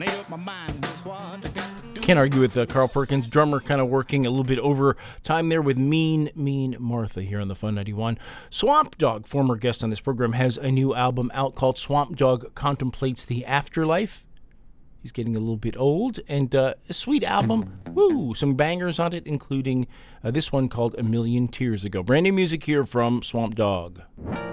Made up my mind was what I got to do. Can't argue with Carl Perkins, drummer, kind of working a little bit over time there with Mean Martha here on the Fun 91. Swamp Dogg, former guest on this program, has a new album out called Swamp Dogg Contemplates the Afterlife. He's getting a little bit old, and a sweet album. Woo! Some bangers on it, including this one called A Million Tears Ago. Brand new music here from Swamp Dogg.